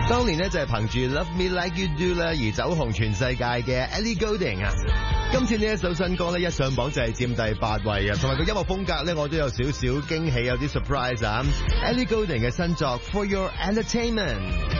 當年呢，就係憑住 Love Me Like You Do 啦而走紅全世界嘅 Ellie Goulding 啊，今次呢一首新歌呢，一上榜就係佔第8位啊，同埋個音樂風格呢，我都有少少驚喜，有啲 surprise 啊。Ellie Goulding 嘅新作 For Your Entertainment。